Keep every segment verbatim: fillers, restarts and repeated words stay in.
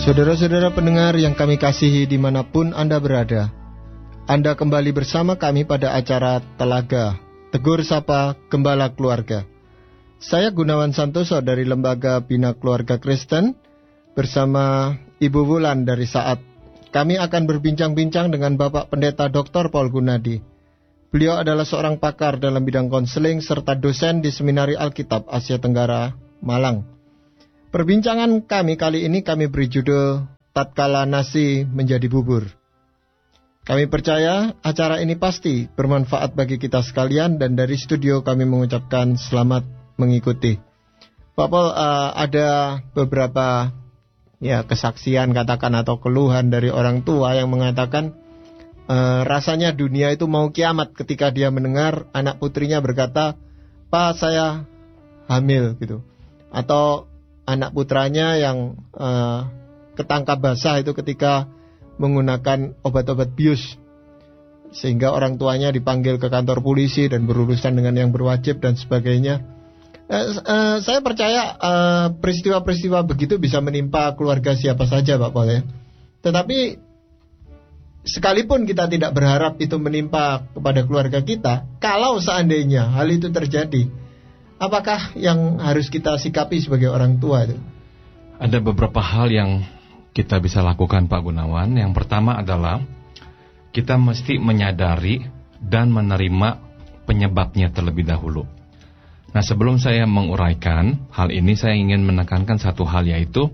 Saudara-saudara pendengar yang kami kasihi dimanapun Anda berada, Anda kembali bersama kami pada acara Telaga, Tegur Sapa Gembala Keluarga. Saya Gunawan Santoso dari Lembaga Bina Keluarga Kristen, bersama Ibu Wulan dari Saat. Kami akan berbincang-bincang dengan Bapak Pendeta doktor Paul Gunadi. Beliau adalah seorang pakar dalam bidang konseling serta dosen di Seminari Alkitab Asia Tenggara, Malang. Perbincangan kami kali ini kami beri judul Tatkala Nasi Menjadi Bubur. Kami percaya acara ini pasti bermanfaat bagi kita sekalian, dan dari studio kami mengucapkan selamat mengikuti. Pak Paul, uh, ada beberapa ya kesaksian katakan atau keluhan dari orang tua yang mengatakan uh, rasanya dunia itu mau kiamat ketika dia mendengar anak putrinya berkata, "Pak, saya hamil," gitu. Atau anak putranya yang uh, ketangkap basah itu ketika menggunakan obat-obat bius, sehingga orang tuanya dipanggil ke kantor polisi dan berurusan dengan yang berwajib dan sebagainya. Uh, uh, saya percaya uh, peristiwa-peristiwa begitu bisa menimpa keluarga siapa saja, Pak Paul, ya. Tetapi sekalipun kita tidak berharap itu menimpa kepada keluarga kita, kalau seandainya hal itu terjadi, apakah yang harus kita sikapi sebagai orang tua itu? Ada beberapa hal yang kita bisa lakukan, Pak Gunawan. Yang pertama adalah kita mesti menyadari dan menerima penyebabnya terlebih dahulu. Nah, sebelum saya menguraikan hal ini, saya ingin menekankan satu hal, yaitu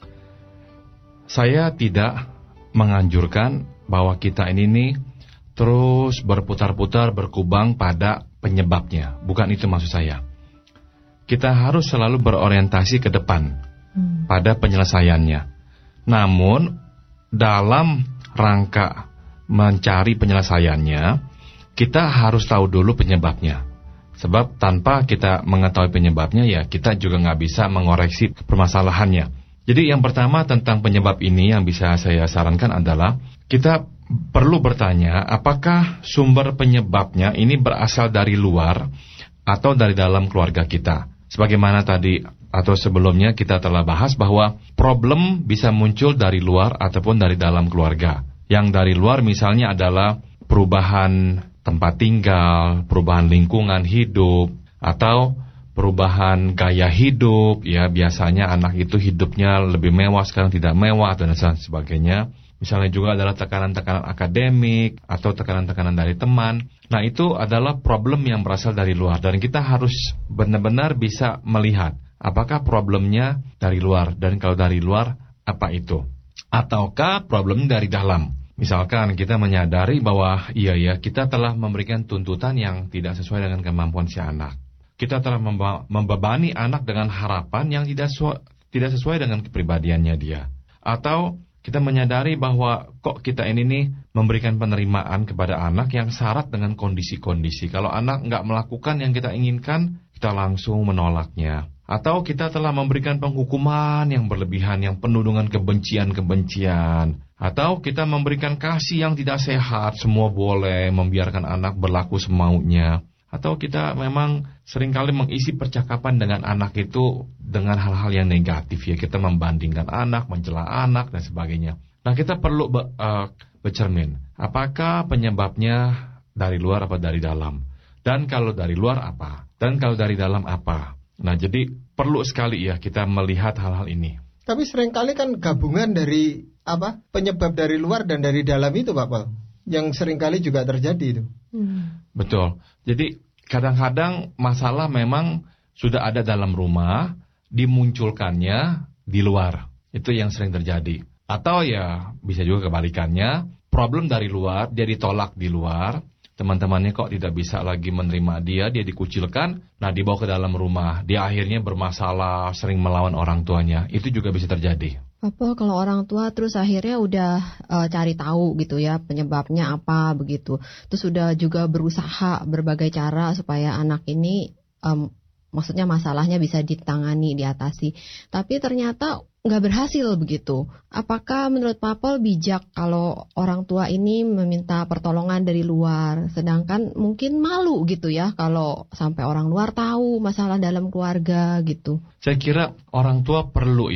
saya tidak menganjurkan bahwa kita ini nih terus berputar-putar, berkubang pada penyebabnya. Bukan itu maksud saya. Kita harus selalu berorientasi ke depan hmm. pada penyelesaiannya. Namun, dalam rangka mencari penyelesaiannya, kita harus tahu dulu penyebabnya. Sebab tanpa kita mengetahui penyebabnya, ya kita juga nggak bisa mengoreksi permasalahannya. Jadi yang pertama tentang penyebab ini yang bisa saya sarankan adalah kita perlu bertanya, apakah sumber penyebabnya ini berasal dari luar atau dari dalam keluarga kita. Sebagaimana tadi atau sebelumnya kita telah bahas bahwa problem bisa muncul dari luar ataupun dari dalam keluarga. Yang dari luar misalnya adalah perubahan tempat tinggal, perubahan lingkungan hidup, atau perubahan gaya hidup. Ya, biasanya anak itu hidupnya lebih mewah, sekarang tidak mewah, dan sebagainya. Misalnya juga adalah tekanan-tekanan akademik atau tekanan-tekanan dari teman. Nah, itu adalah problem yang berasal dari luar, dan kita harus benar-benar bisa melihat apakah problemnya dari luar, dan kalau dari luar apa itu, ataukah problemnya dari dalam. Misalkan kita menyadari bahwa iya ya kita telah memberikan tuntutan yang tidak sesuai dengan kemampuan si anak. Kita telah membebani anak dengan harapan yang tidak sesuai, tidak sesuai dengan kepribadiannya dia. Atau kita menyadari bahwa kok kita ini nih memberikan penerimaan kepada anak yang syarat dengan kondisi-kondisi. Kalau anak nggak melakukan yang kita inginkan, kita langsung menolaknya. Atau kita telah memberikan penghukuman yang berlebihan, yang penuh dengan kebencian-kebencian. Atau kita memberikan kasih yang tidak sehat, semua boleh, membiarkan anak berlaku semaunya. Atau kita memang seringkali mengisi percakapan dengan anak itu dengan hal-hal yang negatif, ya. Kita membandingkan anak, mencela anak, dan sebagainya. Nah, kita perlu be, uh, bercermin. Apakah penyebabnya dari luar apa dari dalam? Dan kalau dari luar apa? Dan kalau dari dalam apa? Nah, jadi perlu sekali ya kita melihat hal-hal ini. Tapi seringkali kan gabungan dari apa penyebab dari luar dan dari dalam itu, Pak Paul, yang seringkali juga terjadi itu. Hmm. Betul. Jadi kadang-kadang masalah memang sudah ada dalam rumah, dimunculkannya di luar. Itu yang sering terjadi. Atau ya bisa juga kebalikannya, problem dari luar, dia ditolak di luar. Teman-temannya kok tidak bisa lagi menerima dia, dia dikucilkan, nah dibawa ke dalam rumah. Dia akhirnya bermasalah, sering melawan orang tuanya. Itu juga bisa terjadi. Apa kalau orang tua terus akhirnya udah uh, cari tahu gitu ya penyebabnya apa begitu. Terus udah juga berusaha berbagai cara supaya anak ini um, maksudnya masalahnya bisa ditangani, diatasi. Tapi ternyata nggak berhasil begitu. Apakah menurut Pak Paul bijak kalau orang tua ini meminta pertolongan dari luar, sedangkan mungkin malu gitu ya kalau sampai orang luar tahu masalah dalam keluarga gitu? Saya kira orang tua perlu ya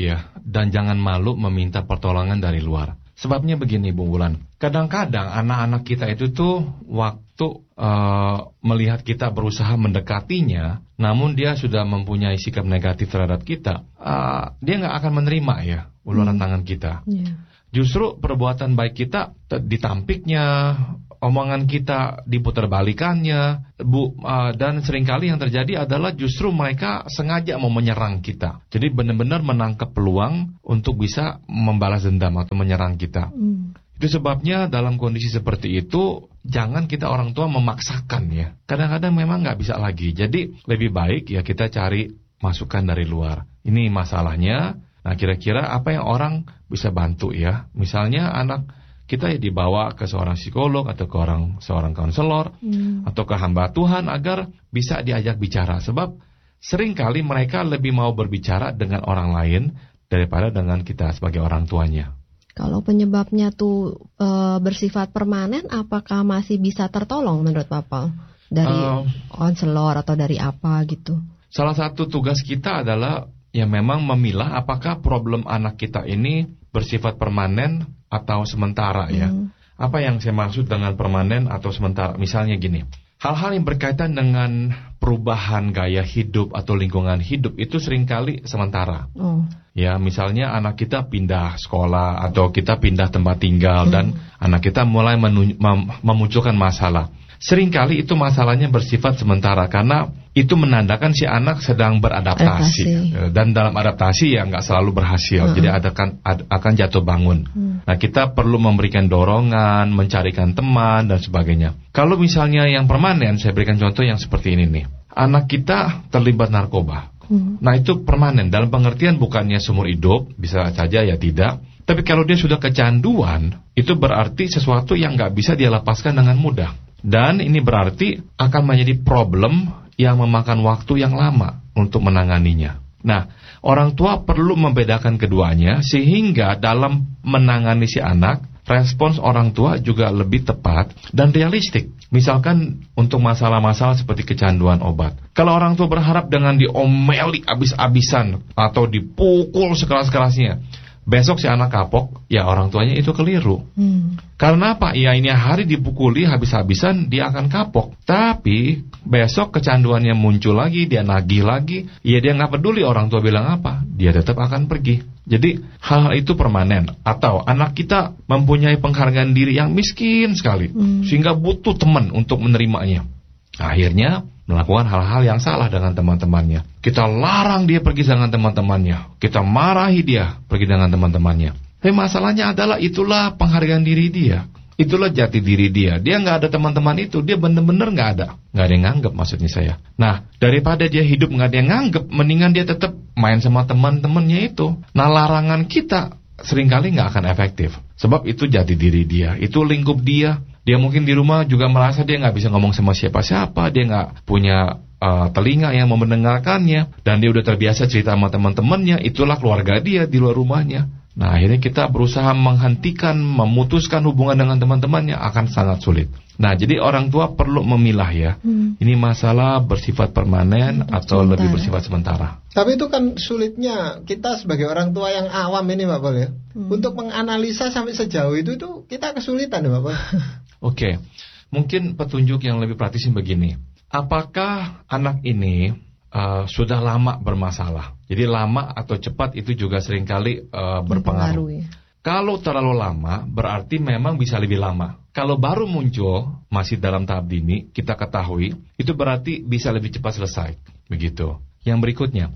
dan jangan malu meminta pertolongan dari luar. Sebabnya begini, Bu Wulan, kadang-kadang anak-anak kita itu tuh waktu uh, melihat kita berusaha mendekatinya, namun dia sudah mempunyai sikap negatif terhadap kita, uh, dia nggak akan menerima ya uluran hmm. tangan kita. Yeah. Justru perbuatan baik kita ditampiknya, omongan kita diputarbalikannya, Bu, uh, dan seringkali yang terjadi adalah justru mereka sengaja mau menyerang kita. Jadi benar-benar menangkap peluang untuk bisa membalas dendam atau menyerang kita. Mm. Itu sebabnya dalam kondisi seperti itu jangan kita orang tua memaksakan ya. Kadang-kadang memang nggak bisa lagi. Jadi lebih baik ya kita cari masukan dari luar. Ini masalahnya. Nah kira-kira apa yang orang bisa bantu ya? Misalnya anak kita ya dibawa ke seorang psikolog atau ke orang seorang konselor hmm. atau ke hamba Tuhan agar bisa diajak bicara. Sebab seringkali mereka lebih mau berbicara dengan orang lain daripada dengan kita sebagai orang tuanya. Kalau penyebabnya tuh e, bersifat permanen, apakah masih bisa tertolong menurut Bapak dari uh, konselor atau dari apa gitu? Salah satu tugas kita adalah ya memang memilah apakah problem anak kita ini bersifat permanen atau sementara ya. Hmm. Apa yang saya maksud dengan permanen atau sementara? Misalnya gini, hal-hal yang berkaitan dengan perubahan gaya hidup atau lingkungan hidup itu seringkali sementara. Oh. Ya, misalnya anak kita pindah sekolah atau kita pindah tempat tinggal hmm. dan anak kita mulai menu- mem- memunculkan masalah. Seringkali itu masalahnya bersifat sementara karena itu menandakan si anak sedang beradaptasi. Adaptasi. Dan dalam adaptasi ya nggak selalu berhasil, uh-huh. jadi akan akan jatuh bangun. Uh-huh. Nah kita perlu memberikan dorongan, mencarikan teman dan sebagainya. Kalau misalnya yang permanen, saya berikan contoh yang seperti ini nih. Anak kita terlibat narkoba. Uh-huh. Nah itu permanen dalam pengertian bukannya seumur hidup, bisa saja ya tidak. Tapi kalau dia sudah kecanduan, itu berarti sesuatu yang nggak bisa dia lepaskan dengan mudah. Dan ini berarti akan menjadi problem yang memakan waktu yang lama untuk menanganinya. Nah, orang tua perlu membedakan keduanya sehingga dalam menangani si anak, respons orang tua juga lebih tepat dan realistik. Misalkan untuk masalah-masalah seperti kecanduan obat. Kalau orang tua berharap dengan diomeli abis-abisan atau dipukul sekeras-kerasnya, besok si anak kapok, ya orang tuanya itu keliru. Hmm. Karena apa? Ya ini hari dipukuli habis-habisan dia akan kapok. Tapi besok kecanduannya muncul lagi, dia nagih lagi, ya dia nggak peduli orang tua bilang apa, dia tetap akan pergi. Jadi hal-hal itu permanen. Atau anak kita mempunyai penghargaan diri yang miskin sekali, hmm. sehingga butuh teman untuk menerimanya. Akhirnya melakukan hal-hal yang salah dengan teman-temannya. Kita larang dia pergi dengan teman-temannya. Kita marahi dia pergi dengan teman-temannya. Tapi masalahnya adalah itulah penghargaan diri dia. Itulah jati diri dia. Dia nggak ada teman-teman itu. Dia benar-benar nggak ada. Nggak ada yang nganggep maksudnya saya. Nah, daripada dia hidup nggak ada yang nganggep, mendingan dia tetap main sama teman-temannya itu. Nah, larangan kita seringkali nggak akan efektif. Sebab itu jati diri dia. Itu lingkup dia. Dia mungkin di rumah juga merasa dia nggak bisa ngomong sama siapa-siapa. Dia nggak punya uh, telinga yang mau mendengarkannya. Dan dia udah terbiasa cerita sama teman-temannya. Itulah keluarga dia di luar rumahnya. Nah akhirnya kita berusaha menghentikan, memutuskan hubungan dengan teman-temannya akan sangat sulit. Nah jadi orang tua perlu memilah ya. Hmm. Ini masalah bersifat permanen hmm, atau sementara. Lebih bersifat sementara. Tapi itu kan sulitnya kita sebagai orang tua yang awam ini Pak Pol ya. Hmm. Untuk menganalisa sampai sejauh itu itu kita kesulitan ya Pak Pol. Oke, okay. Mungkin petunjuk yang lebih praktisin begini. Apakah anak ini Uh, sudah lama bermasalah? Jadi lama atau cepat itu juga seringkali uh, berpengaruh. Ya. Kalau terlalu lama berarti memang bisa lebih lama. Kalau baru muncul masih dalam tahap dini, kita ketahui itu berarti bisa lebih cepat selesai. Begitu. Yang berikutnya,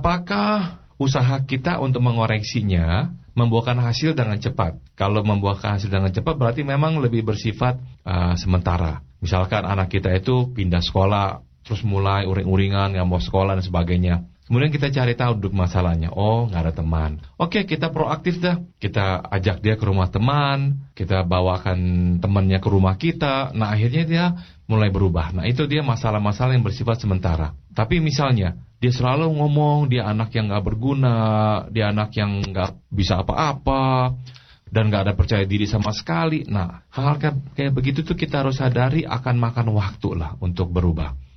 apakah usaha kita untuk mengoreksinya membuahkan hasil dengan cepat? Kalau membuahkan hasil dengan cepat berarti memang lebih bersifat uh, sementara. Misalkan anak kita itu pindah sekolah, terus mulai uring-uringan, nggak mau sekolah dan sebagainya. Kemudian kita cari tahu duduk masalahnya. Oh, nggak ada teman. Oke, kita proaktif dah. Kita ajak dia ke rumah teman. Kita bawakan temannya ke rumah kita. Nah, akhirnya dia mulai berubah. Nah, itu dia masalah-masalah yang bersifat sementara. Tapi misalnya, dia selalu ngomong, dia anak yang nggak berguna, dia anak yang nggak bisa apa-apa, dan nggak ada percaya diri sama sekali. Nah, hal-hal kayak begitu tuh kita harus sadari akan makan waktu lah untuk berubah.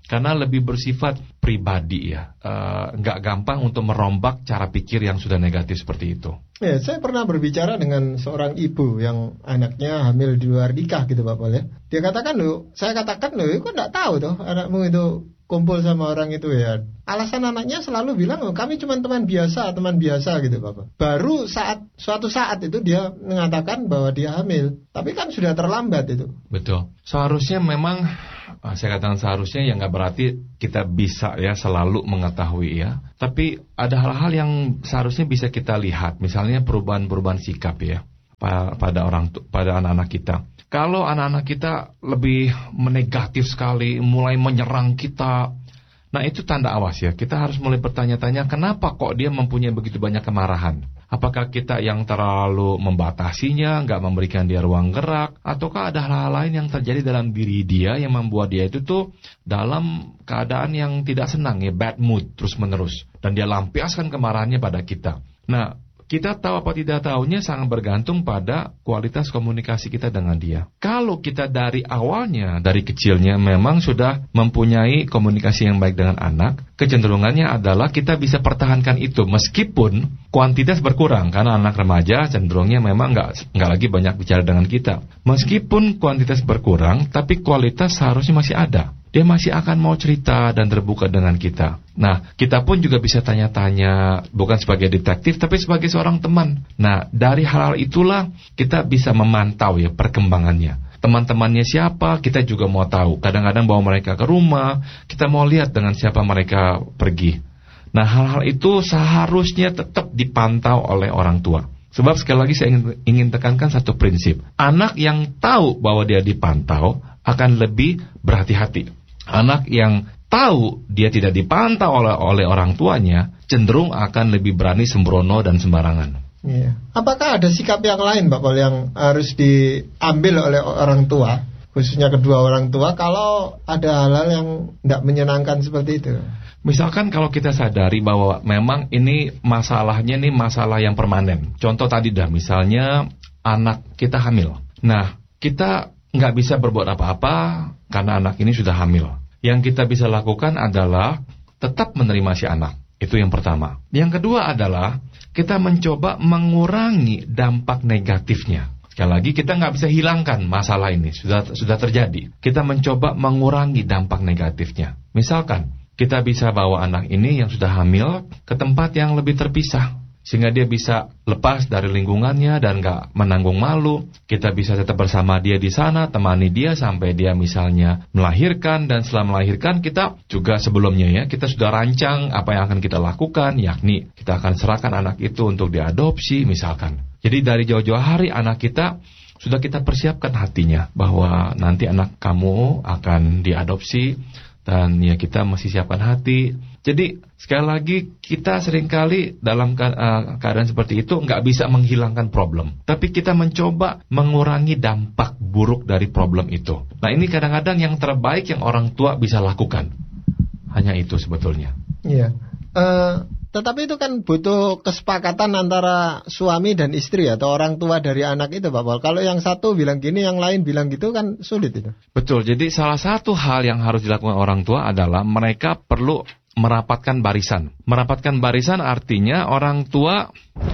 karena lebih bersifat pribadi ya, uh, nggak gampang untuk merombak cara pikir yang sudah negatif seperti itu. Ya, saya pernah berbicara dengan seorang ibu yang anaknya hamil di luar nikah gitu Pak Pol ya. Dia katakan loh, saya katakan loh, kok nggak tahu tuh anakmu itu kumpul sama orang itu ya. Alasan anaknya selalu bilang, oh, kami cuma teman biasa, teman biasa gitu Bapak. Baru saat suatu saat itu dia mengatakan bahwa dia hamil, tapi kan sudah terlambat itu. Betul. Seharusnya memang, saya katakan seharusnya ya nggak berarti kita bisa ya selalu mengetahui ya. Tapi ada hal-hal yang seharusnya bisa kita lihat, misalnya perubahan-perubahan sikap ya pada orang pada anak-anak kita. Kalau anak-anak kita lebih menegatif sekali, mulai menyerang kita, nah itu tanda awas ya. Kita harus mulai bertanya-tanya, kenapa kok dia mempunyai begitu banyak kemarahan? Apakah kita yang terlalu membatasinya, nggak memberikan dia ruang gerak, ataukah ada hal-hal lain yang terjadi dalam diri dia yang membuat dia itu tuh dalam keadaan yang tidak senang ya, bad mood terus-menerus, dan dia lampiaskan kemarahannya pada kita. Nah, kita tahu apa tidak tahunya sangat bergantung pada kualitas komunikasi kita dengan dia. Kalau kita dari awalnya, dari kecilnya memang sudah mempunyai komunikasi yang baik dengan anak, kecenderungannya adalah kita bisa pertahankan itu meskipun kuantitas berkurang. Karena anak remaja cenderungnya memang nggak nggak lagi banyak bicara dengan kita. Meskipun kuantitas berkurang, tapi kualitas seharusnya masih ada. Dia masih akan mau cerita dan terbuka dengan kita. Nah, kita pun juga bisa tanya-tanya, bukan sebagai detektif, tapi sebagai seorang teman. Nah, dari hal-hal itulah kita bisa memantau ya perkembangannya. Teman-temannya siapa, kita juga mau tahu. Kadang-kadang bawa mereka ke rumah, kita mau lihat dengan siapa mereka pergi. Nah, hal-hal itu seharusnya tetap dipantau oleh orang tua. Sebab sekali lagi saya ingin, ingin tekankan satu prinsip. Anak yang tahu bahwa dia dipantau akan lebih berhati-hati. Anak yang tahu dia tidak dipantau oleh, oleh orang tuanya cenderung akan lebih berani sembrono dan sembarangan. Iya. Apakah ada sikap yang lain Pak Pol yang harus diambil oleh orang tua, khususnya kedua orang tua, kalau ada hal-hal yang tidak menyenangkan seperti itu? Misalkan kalau kita sadari bahwa memang ini masalahnya ini masalah yang permanen. Contoh tadi dah, misalnya anak kita hamil. Nah, kita nggak bisa berbuat apa-apa karena anak ini sudah hamil. Yang kita bisa lakukan adalah tetap menerima si anak. Itu yang pertama. Yang kedua adalah kita mencoba mengurangi dampak negatifnya. Sekali lagi, kita nggak bisa hilangkan masalah ini, sudah sudah terjadi. Kita mencoba mengurangi dampak negatifnya. Misalkan, kita bisa bawa anak ini yang sudah hamil ke tempat yang lebih terpisah, sehingga dia bisa lepas dari lingkungannya dan gak menanggung malu. Kita bisa tetap bersama dia di sana, temani dia sampai dia misalnya melahirkan. Dan setelah melahirkan, kita juga sebelumnya ya, kita sudah rancang apa yang akan kita lakukan, yakni kita akan serahkan anak itu untuk diadopsi misalkan. Jadi dari jauh-jauh hari anak kita sudah kita persiapkan hatinya bahwa nanti anak kamu akan diadopsi. Dan ya kita masih siapkan hati. Jadi sekali lagi kita seringkali dalam keadaan seperti itu nggak bisa menghilangkan problem, tapi kita mencoba mengurangi dampak buruk dari problem itu. Nah, ini kadang-kadang yang terbaik yang orang tua bisa lakukan. Hanya itu sebetulnya. Iya. Uh, tetapi itu kan butuh kesepakatan antara suami dan istri atau orang tua dari anak itu Pak Pol. Kalau yang satu bilang gini, yang lain bilang gitu kan sulit itu. Betul. Jadi salah satu hal yang harus dilakukan orang tua adalah mereka perlu merapatkan barisan. Merapatkan barisan artinya orang tua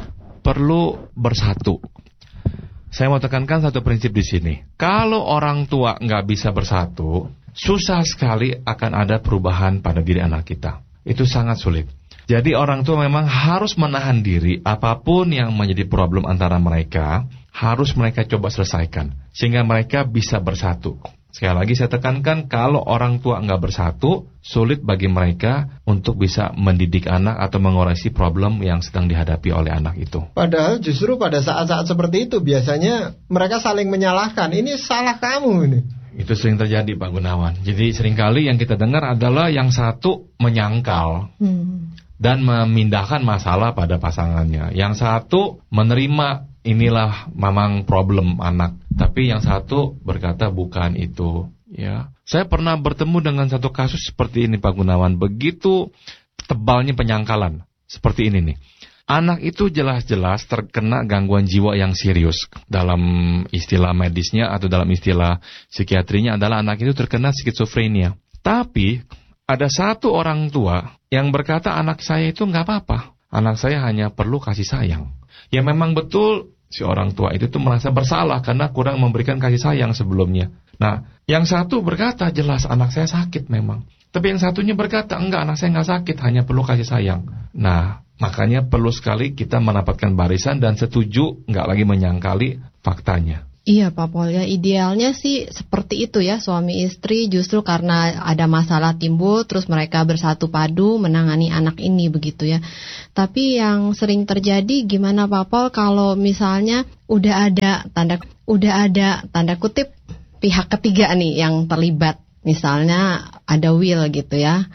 perlu bersatu. Saya mau tekankan satu prinsip di sini. Kalau orang tua nggak bisa bersatu, susah sekali akan ada perubahan pada diri anak kita. Itu sangat sulit. Jadi orang tua memang harus menahan diri, apapun yang menjadi problem antara mereka, harus mereka coba selesaikan, sehingga mereka bisa bersatu. Sekali lagi saya tekankan, kalau orang tua nggak bersatu, sulit bagi mereka untuk bisa mendidik anak atau mengoreksi problem yang sedang dihadapi oleh anak itu. Padahal justru pada saat-saat seperti itu, biasanya mereka saling menyalahkan, ini salah kamu ini. Itu sering terjadi Pak Gunawan. Jadi seringkali yang kita dengar adalah yang satu menyangkal. Hmm. Dan memindahkan masalah pada pasangannya. Yang satu menerima inilah memang problem anak, tapi yang satu berkata bukan itu. Ya, saya pernah bertemu dengan satu kasus seperti ini Pak Gunawan. Begitu tebalnya penyangkalan seperti ini nih. Anak itu jelas-jelas terkena gangguan jiwa yang serius. Dalam istilah medisnya atau dalam istilah psikiatrinya adalah anak itu terkena skizofrenia. Tapi ada satu orang tua yang berkata anak saya itu nggak apa-apa. Anak saya hanya perlu kasih sayang. Ya memang betul si orang tua itu tuh merasa bersalah karena kurang memberikan kasih sayang sebelumnya. Nah, yang satu berkata jelas anak saya sakit memang. Tapi yang satunya berkata enggak, anak saya nggak sakit, hanya perlu kasih sayang. Nah, makanya perlu sekali kita mendapatkan barisan dan setuju, nggak lagi menyangkali faktanya. Iya Pak Pol, ya idealnya sih seperti itu ya, suami istri justru karena ada masalah timbul terus mereka bersatu padu menangani anak ini begitu ya. Tapi yang sering terjadi gimana Pak Pol kalau misalnya udah ada tanda udah ada tanda kutip pihak ketiga nih yang terlibat, misalnya ada will gitu ya.